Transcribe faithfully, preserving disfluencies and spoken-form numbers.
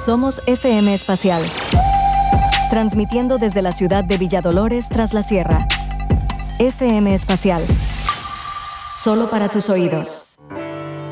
Somos F M Espacial, transmitiendo desde la ciudad de Villadolores tras la Sierra. F M Espacial, solo para tus oídos.